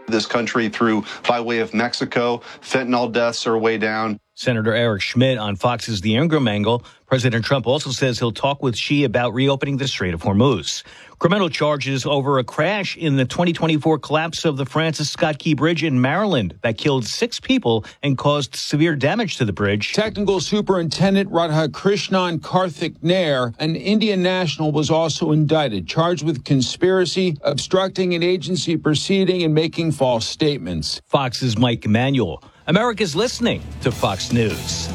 this country through by way of Mexico. Fentanyl deaths are way down. Senator Eric Schmidt on Fox's The Ingram Angle. President Trump also says he'll talk with Xi about reopening the Strait of Hormuz. Criminal charges over a crash in the 2024 collapse of the Francis Scott Key Bridge in Maryland that killed 6 people and caused severe damage to the bridge. Technical Superintendent Radhakrishnan Karthik Nair, an Indian national, was also indicted, charged with conspiracy, obstructing an agency proceeding, and making false statements. Fox's Mike Emanuel. America's listening to Fox News.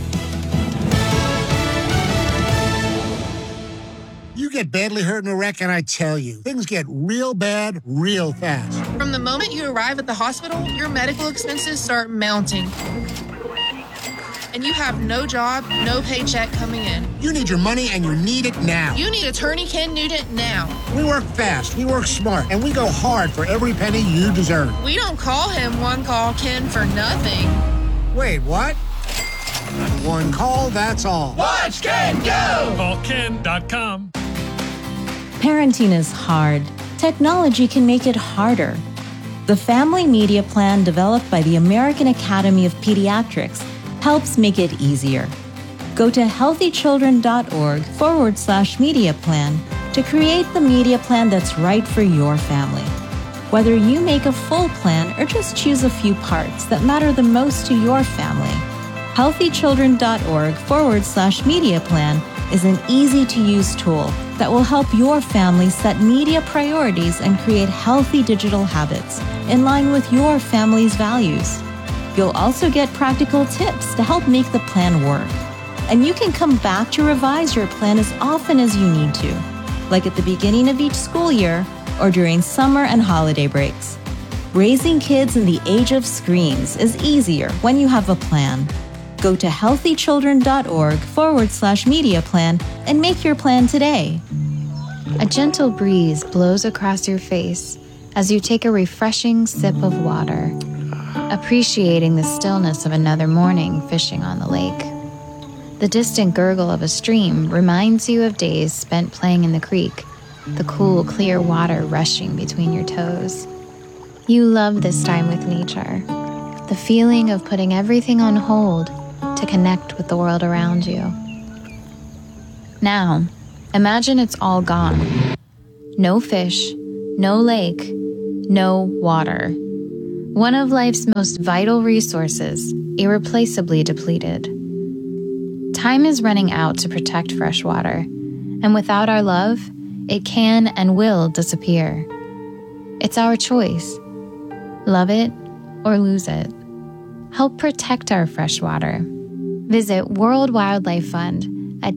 You get badly hurt in a wreck, and I tell you, things get real bad real fast. From the moment you arrive at the hospital, your medical expenses start mounting. And you have no job, no paycheck coming in. You need your money, and you need it now. You need attorney Ken Nugent now. We work fast, we work smart, and we go hard for every penny you deserve. We don't call him One Call Ken for nothing. Wait, what? One call, that's all. Watch Ken go! Call Ken.com. Parenting is hard. Technology can make it harder. The Family Media Plan developed by the American Academy of Pediatrics helps make it easier. Go to healthychildren.org/media plan to create the media plan that's right for your family. Whether you make a full plan or just choose a few parts that matter the most to your family, healthychildren.org/media plan is an easy-to-use tool that will help your family set media priorities and create healthy digital habits in line with your family's values. You'll also get practical tips to help make the plan work. And you can come back to revise your plan as often as you need to, like at the beginning of each school year or during summer and holiday breaks. Raising kids in the age of screens is easier when you have a plan. Go to healthychildren.org/media plan and make your plan today. A gentle breeze blows across your face as you take a refreshing sip of water, appreciating the stillness of another morning fishing on the lake. The distant gurgle of a stream reminds you of days spent playing in the creek, the cool, clear water rushing between your toes. You love this time with nature, the feeling of putting everything on hold to connect with the world around you. Now, imagine it's all gone. No fish, no lake, no water. One of life's most vital resources, irreplaceably depleted. Time is running out to protect fresh water, and without our love, it can and will disappear. It's our choice. Love it or lose it. Help protect our fresh water. Visit World Wildlife Fund at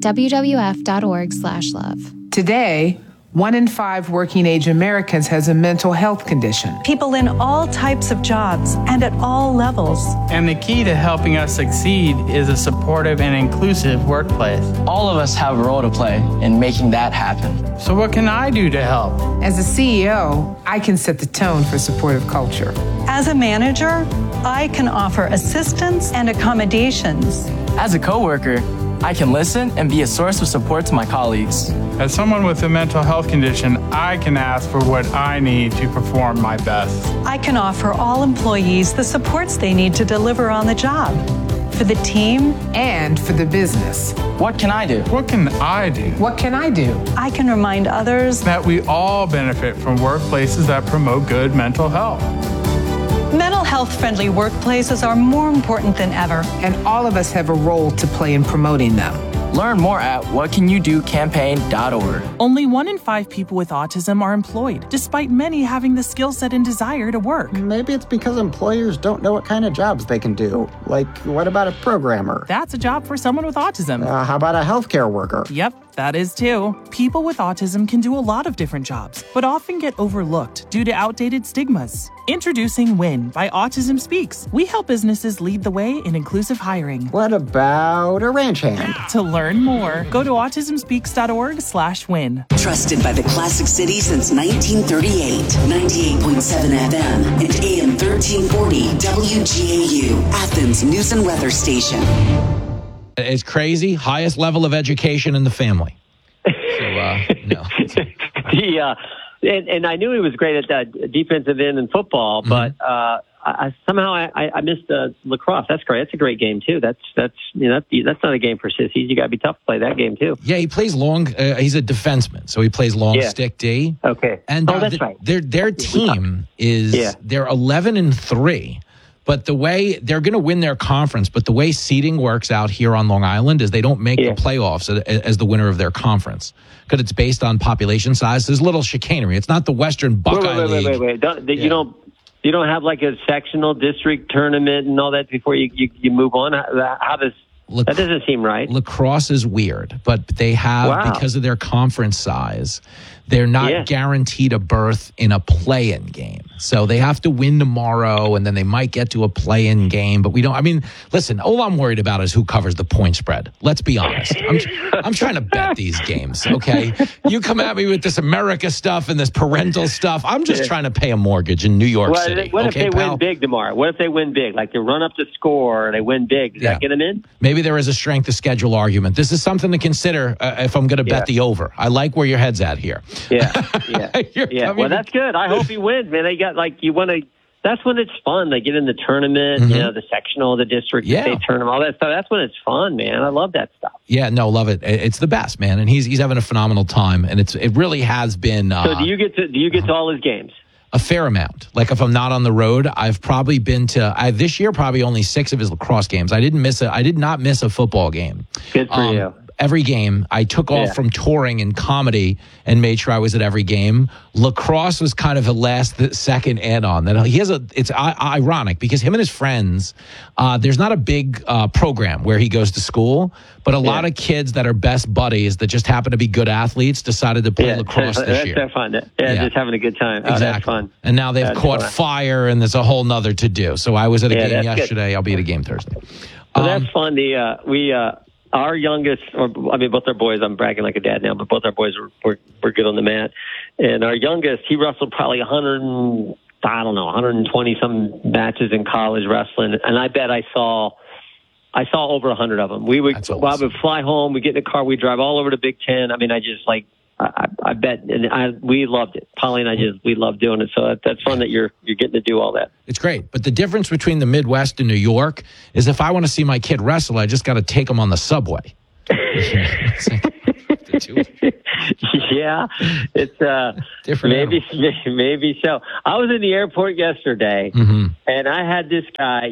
wwf.org/love. Today, 1 in 5 working-age Americans has a mental health condition. People in all types of jobs and at all levels. And the key to helping us succeed is a supportive and inclusive workplace. All of us have a role to play in making that happen. So what can I do to help? As a CEO, I can set the tone for supportive culture. As a manager, I can offer assistance and accommodations. As a coworker, I can listen and be a source of support to my colleagues. As someone with a mental health condition, I can ask for what I need to perform my best. I can offer all employees the supports they need to deliver on the job, for the team, and for the business. What can I do? What can I do? What can I do? I can remind others that we all benefit from workplaces that promote good mental health. Mental health-friendly workplaces are more important than ever. And all of us have a role to play in promoting them. Learn more at whatcanyoudocampaign.org. Only 1 in 5 people with autism are employed, despite many having the skill set and desire to work. Maybe it's because employers don't know what kind of jobs they can do. Like, what about a programmer? That's a job for someone with autism. How about a healthcare worker? Yep, that is too. People with autism can do a lot of different jobs, but often get overlooked due to outdated stigmas. Introducing WIN by Autism Speaks. We help businesses lead the way in inclusive hiring. What about a ranch hand? To learn more, go to autismspeaks.org/win. Trusted by the Classic City since 1938. 98.7 FM and AM 1340 WGAU, Athens News and Weather Station. It's crazy. Highest level of education in the family. So, no. And I knew he was great at that defensive end in football, but somehow I missed lacrosse. That's great. That's a great game too. That's not a game for sissies. You got to be tough to play that game too. Yeah, he plays long. He's a defenseman, so he plays long stick D. Okay. And that's right. Their team is they're 11-3. But the way they're going to win their conference, but the way seeding works out here on Long Island is they don't make the playoffs as the winner of their conference because it's based on population size. There's little chicanery. It's not the Western Buckeye League. Wait. You don't have like a sectional district tournament and all that before you move on. How does that doesn't seem right? Lacrosse is weird, but they have because of their conference size. They're not guaranteed a berth in a play-in game. So they have to win tomorrow, and then they might get to a play-in game. But we don't – I mean, listen, all I'm worried about is who covers the point spread. Let's be honest. I'm trying to bet these games, okay? You come at me with this America stuff and this parental stuff. I'm just trying to pay a mortgage in New York City. What if they win big tomorrow? What if they win big? Like they run up the score and they win big. Does that get them in? Maybe there is a strength of schedule argument. This is something to consider if I'm going to bet the over. I like where your head's at here. Yeah. Well, that's good. I hope he wins, man. They got you want to. That's when it's fun. They get in the tournament, the sectional, the district, the state tournament, all that stuff. That's when it's fun, man. I love that stuff. Yeah, no, love it. It's the best, man. And he's having a phenomenal time, and it really has been. So do you get to all his games? A fair amount. Like if I'm not on the road, I've probably been to this year probably only 6 of his lacrosse games. I did not miss a football game. Good for you. Every game. I took off from touring and comedy and made sure I was at every game. Lacrosse was kind of a second add-on. That it's ironic because him and his friends, there's not a big program where he goes to school, but a lot of kids that are best buddies that just happen to be good athletes decided to play lacrosse this year. That's fun. Just having a good time. Exactly. That's fun. And now they've caught fire, and there's a whole nother to do. So I was at a game yesterday. Good. I'll be at a game Thursday. Well, that's fun. Our youngest, both our boys, I'm bragging like a dad now, but both our boys were good on the mat. And our youngest, he wrestled probably 120 some matches in college wrestling. And I bet I saw over 100 of them. I would fly home, we get in the car, we drive all over the Big Ten. I mean, I bet, and we loved it. Polly and I we loved doing it. So that's fun that you're getting to do all that. It's great. But the difference between the Midwest and New York is if I want to see my kid wrestle, I just got to take him on the subway. Yeah, it's different. Maybe so. I was in the airport yesterday, and I had this guy.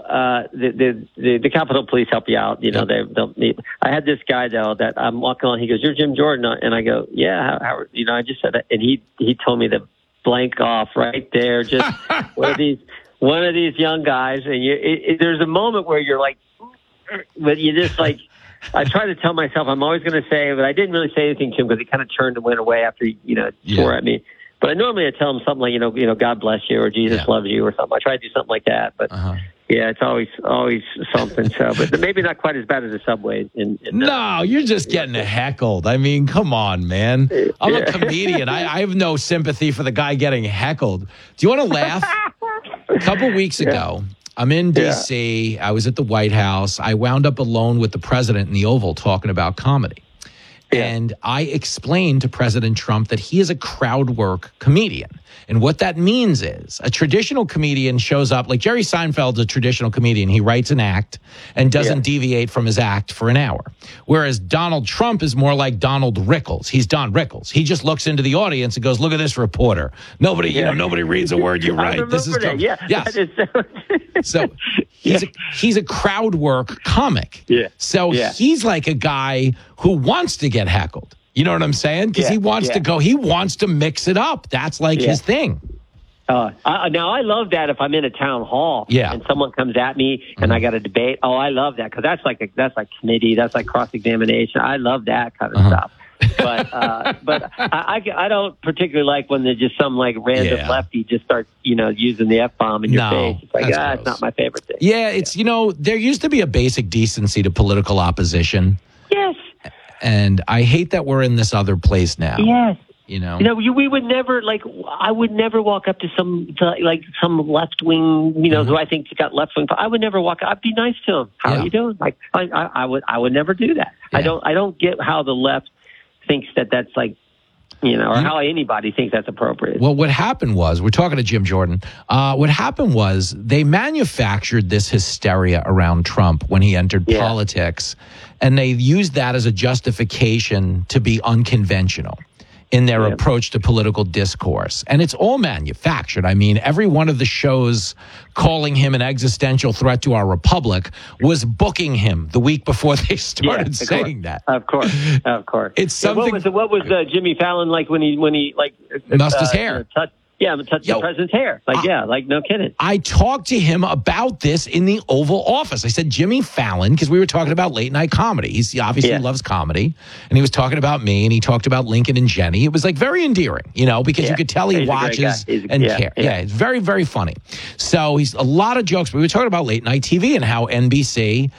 The Capitol Police help you out. I had this guy though that I'm walking on. He goes, "You're Jim Jordan," and I go, "Yeah." How I just said that, and he told me to blank off right there. Just one of these young guys, and there's a moment where you're like, but you just like. I try to tell myself I'm always going to say, but I didn't really say anything to him because he kind of turned and went away after he, swore at me. But I tell him something like, God bless you or Jesus loves you or something. I try to do something like that. But it's always something. So, but maybe not quite as bad as the subway. No, you're just getting heckled. I mean, come on, man. I'm a comedian. I have no sympathy for the guy getting heckled. Do you want to laugh? A couple weeks ago. I'm in D.C. I was at the White House. I wound up alone with the president in the Oval talking about comedy. And I explained to President Trump that he is a crowd work comedian. And what that means is a traditional comedian shows up, like Jerry Seinfeld's a traditional comedian. He writes an act and doesn't deviate from his act for an hour. Whereas Donald Trump is more like Donald Rickles. He's Don Rickles. He just looks into the audience and goes, look at this reporter. Nobody, nobody reads a word you write. This is Trump. Yes. So he's a crowd work comic. So he's like a guy who wants to get heckled. You know what I'm saying? Because he wants to go. He wants to mix it up. That's like his thing. Now I love that if I'm in a town hall and someone comes at me and I got a debate. Oh, I love that because that's like committee. That's like cross-examination. I love that kind of stuff. But I don't particularly like when there's just some like random lefty just starts using the F-bomb in your face. It's like it's not my favorite thing. Yeah, it's there used to be a basic decency to political opposition. Yes. And I hate that we're in this other place now. Yes. We would never I would never walk up to some left wing, who I think got left wing. I would never walk up. I'd be nice to him. How are you doing? Like I would never do that. Yeah. I don't get how the left thinks that's like or how anybody thinks that's appropriate. Well, what happened was, we're talking to Jim Jordan. What happened was they manufactured this hysteria around Trump when he entered politics, and they used that as a justification to be unconventional in their approach to political discourse. And it's all manufactured. I mean, every one of the shows calling him an existential threat to our republic was booking him the week before they started saying that. Of course. It's something. What was Jimmy Fallon like when he mussed his hair? Touch the president's hair. No kidding. I talked to him about this in the Oval Office. I said, Jimmy Fallon, because we were talking about late night comedy. He obviously loves comedy. And he was talking about me, and he talked about Lincoln and Jenny. It was like very endearing, because you could tell he watches and cares. Yeah, it's very, very funny. So he's a lot of jokes. We were talking about late night TV and how NBC,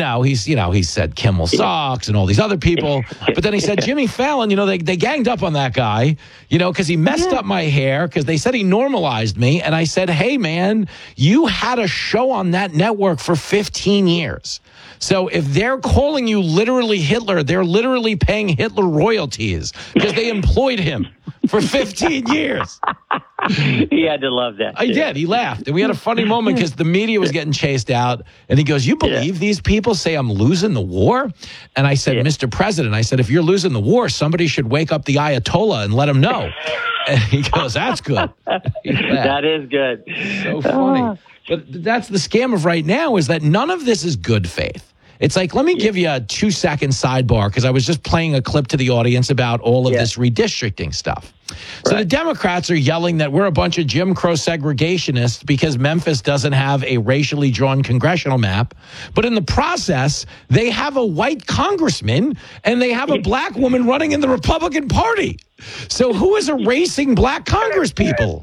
he said Kimmel sucks and all these other people. But then he said, Jimmy Fallon, they ganged up on that guy, because he messed up my hair, because they said he normalized me. And I said, hey, man, you had a show on that network for 15 years. So if they're calling you literally Hitler, they're literally paying Hitler royalties because they employed him for 15 years. He had to love that. I did. He laughed. And we had a funny moment because the media was getting chased out. And he goes, you believe these people say I'm losing the war? And I said, Mr. President, if you're losing the war, somebody should wake up the Ayatollah and let him know. And he goes, that's good. That is good. So funny. But that's the scam of right now, is that none of this is good faith. It's like, let me give you a 2-second sidebar, because I was just playing a clip to the audience about all of this redistricting stuff. So the Democrats are yelling that we're a bunch of Jim Crow segregationists because Memphis doesn't have a racially drawn congressional map. But in the process, they have a white congressman and they have a black woman running in the Republican Party. So who is erasing black Congress people?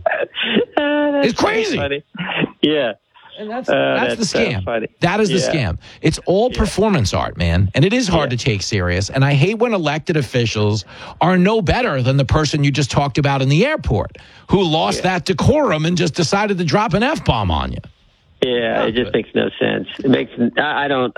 It's crazy. Funny. Yeah. And that's the scam. That is the scam. It's all performance art, man. And it is hard to take serious. And I hate when elected officials are no better than the person you just talked about in the airport who lost that decorum and just decided to drop an F-bomb on you. Yeah, it just makes no sense. It makes I don't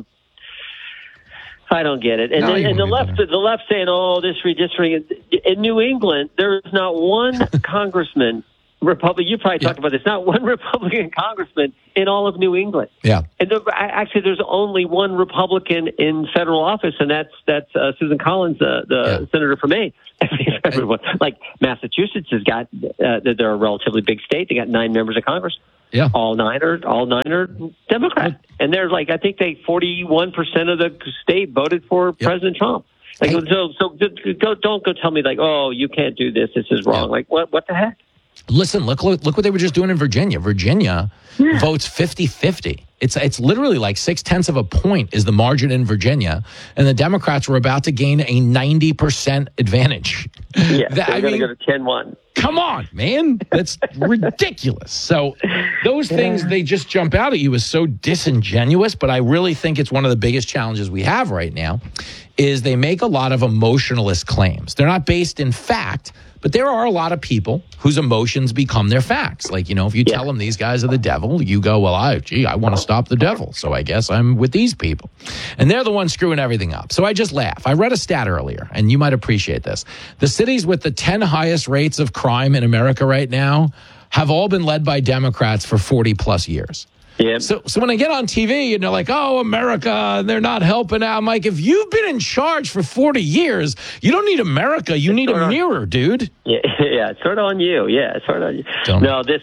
get it. And the left saying, "Oh, this redistricting in New England, there is not one congressman." You probably talked about this. Not one Republican congressman in all of New England. Yeah, and there's only one Republican in federal office, and that's Susan Collins, the senator from Maine. Everyone, like Massachusetts has got they're a relatively big state. They got 9 members of Congress. Yeah, all nine are Democrat, and they're like, I think 41% of the state voted for President Trump. Like, so don't go tell me like, oh, you can't do this. This is wrong. Like, what the heck? Listen, look what they were just doing in Virginia. Virginia votes 50-50. It's literally like 0.6 of a point is the margin in Virginia, and the Democrats were about to gain a 90% advantage. Yeah, they're going to go to 10-1. Come on, man. That's ridiculous. So those things, they just jump out at you as so disingenuous, but I really think it's one of the biggest challenges we have right now is they make a lot of emotionalist claims. They're not based in fact, but there are a lot of people whose emotions become their facts. Like, if you tell them these guys are the devil, you go, well, I want to stop the devil, so I guess I'm with these people. And they're the ones screwing everything up. So I just laugh. I read a stat earlier, and you might appreciate this. The cities with the 10 highest rates of crime in America right now have all been led by Democrats for 40-plus years. Yeah. So when I get on TV and they're like, oh, America, they're not helping out. I'm like, if you've been in charge for 40 years, you don't need America. You need a mirror, dude. Yeah, it's sort of on you. Yeah, it's sort of on you. No, this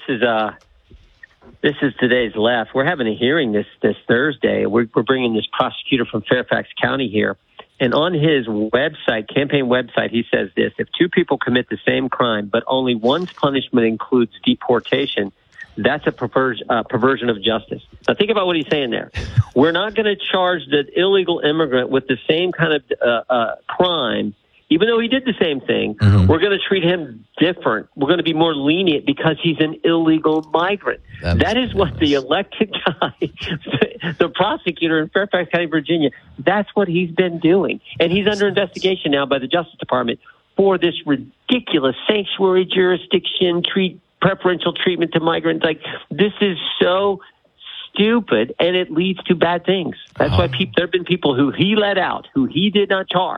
is today's left. We're having a hearing this Thursday. We're bringing this prosecutor from Fairfax County here. And on his campaign website, he says this: if 2 people commit the same crime, but only one's punishment includes deportation, that's a perversion of justice. Now, think about what he's saying there. We're not going to charge the illegal immigrant with the same kind of crime, even though he did the same thing. Mm-hmm. We're going to treat him different. We're going to be more lenient because he's an illegal migrant. That is what the elected guy, the prosecutor in Fairfax County, Virginia, that's what he's been doing. And he's under investigation now by the Justice Department for this ridiculous sanctuary jurisdiction preferential treatment to migrants. Like, this is so stupid, and it leads to bad things. That's why there have been people who he let out, who he did not charge,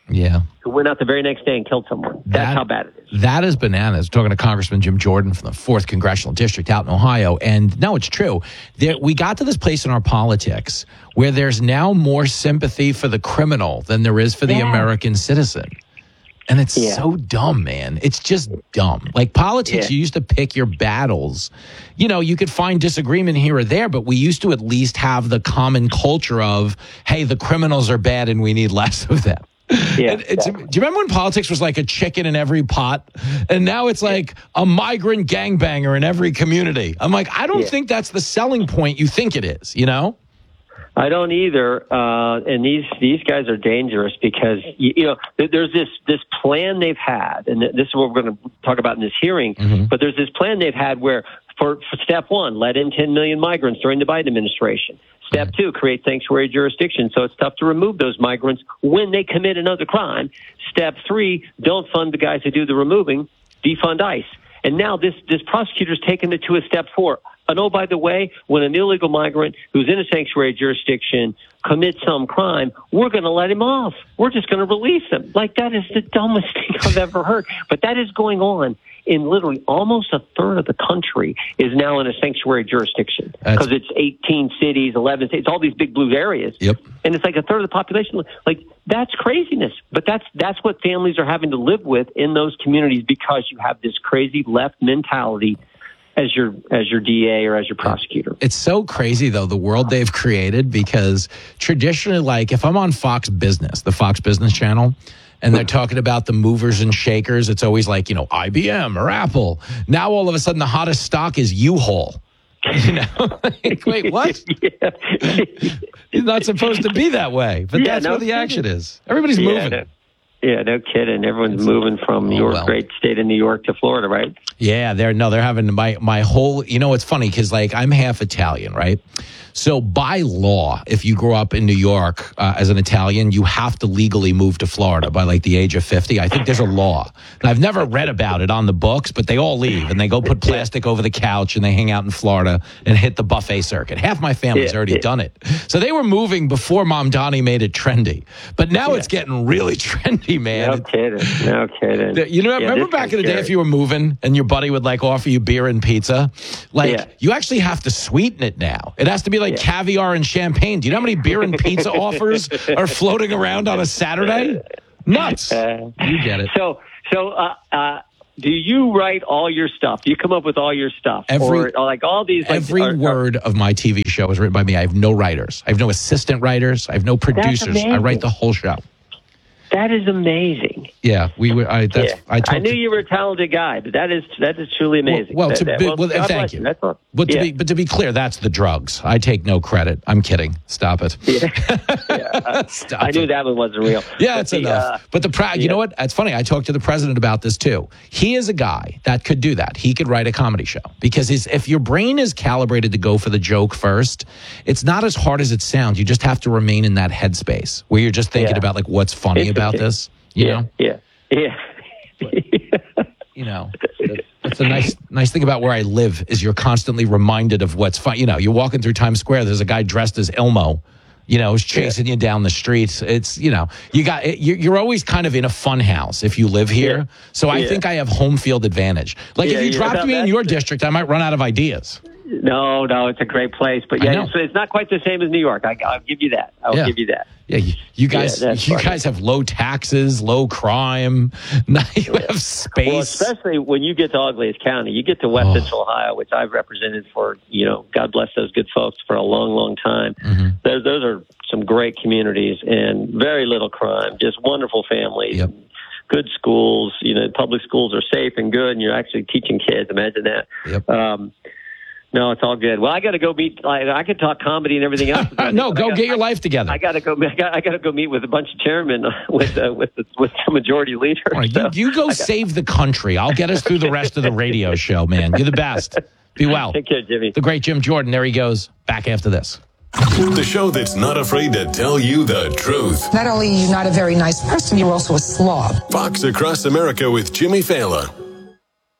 Yeah. who went out the very next day and killed someone. That's how bad it is. That is bananas. Talking to Congressman Jim Jordan from the 4th Congressional District out in Ohio. And no, it's true. We got to this place in our politics where there's now more sympathy for the criminal than there is for the American citizen. And it's so dumb, man. It's just dumb. Like politics, you used to pick your battles. You know, you could find disagreement here or there, but we used to at least have the common culture of, hey, the criminals are bad and we need less of them. Yeah, do you remember when politics was like a chicken in every pot? And now it's like a migrant gangbanger in every community. I'm like, I don't think that's the selling point you think it is, you know? I don't either. And these guys are dangerous because, you know, there's this plan they've had, and this is what we're going to talk about in this hearing, but there's this plan they've had where for step one, let in 10 million migrants during the Biden administration. Step two, create sanctuary jurisdiction so it's tough to remove those migrants when they commit another crime. Step three, don't fund the guys who do the removing, defund ICE. And now this prosecutor's taken it to a step four. And oh, by the way, when an illegal migrant who's in a sanctuary jurisdiction commits some crime, we're going to let him off. We're just going to release him. Like, that is the dumbest thing I've ever heard. But that is going on in literally almost a third of the country is now in a sanctuary jurisdiction because it's 18 cities, 11 states, all these big blue areas. Yep. And it's like a third of the population. Like, that's craziness. But that's what families are having to live with in those communities because you have this crazy left mentality as your DA or as your prosecutor. It's so crazy, though, the world they've created, because traditionally, like, if I'm on Fox Business, the Fox Business channel, and they're talking about the movers and shakers, it's always like, you know, IBM or Apple. Now, all of a sudden, the hottest stock is U-Haul. You know, like, wait, what? It's not supposed to be that way, but that's where the action is. Everybody's moving. No kidding. Everyone's moving from your great state of New York to Florida, right? Yeah, they're having my whole, you know, it's funny because, like, I'm half Italian, right? So by law, if you grow up in New York as an Italian, you have to legally move to Florida by like the age of 50. I think there's a law. And I've never read about it on the books, but they all leave and they go put plastic over the couch and they hang out in Florida and hit the buffet circuit. Half my family's already done it. So they were moving before Mom Donnie made it trendy. But now it's getting really trendy, man. No kidding. You know, remember back in the day if you were moving and your buddy would like offer you beer and pizza? Like, you actually have to sweeten it now. It has to be like caviar and champagne. Do you know how many beer and pizza offers are floating around on a Saturday? Nuts. You get it. So, do you write all your stuff? Do you come up with all your stuff? Or like all these? Like, every word of my TV show is written by me. I have no writers. I have no assistant writers. I have no producers. I write the whole show. That is amazing. Yeah, I knew you were a talented guy, but that is truly amazing. Thank you. But to be clear, that's the drugs. I take no credit. I'm kidding. Stop it. I knew that one wasn't real. Yeah, it's enough. But you know what? It's funny. I talked to the president about this too. He is a guy that could do that. He could write a comedy show because if your brain is calibrated to go for the joke first, it's not as hard as it sounds. You just have to remain in that headspace where you're just thinking about like what's funny about this, you know? Yeah. You know, that's a nice thing about where I live is you're constantly reminded of what's fun. You know, you're walking through Times Square. There's a guy dressed as Elmo, you know, who's chasing you down the streets. It's, you know, you're always kind of in a fun house if you live here. Yeah. So I think I have home field advantage. Like if you dropped me in your district, I might run out of ideas. No, it's a great place, but it's not quite the same as New York. I'll give you that. I'll give you that. Yeah, you guys have low taxes, low crime. Now you have space. Well, especially when you get to Auglaize County, you get to West Central Ohio, which I've represented for, you know, God bless those good folks for a long, long time. Mm-hmm. Those are some great communities and very little crime, just wonderful families. Yep. Good schools, you know, public schools are safe and good, and you're actually teaching kids. Imagine that. Yep. No, it's all good. Well, I got to go meet. I could talk comedy and everything else. No, get your life together. I got to go. I got to go meet with a bunch of chairmen with the majority leader. Right, so you go save the country. I'll get us through the rest of the radio show, man. You're the best. Be well. Take care, Jimmy. The great Jim Jordan. There he goes. Back after this. The show that's not afraid to tell you the truth. Not only are you not a very nice person, you're also a slob. Fox Across America with Jimmy Fallon.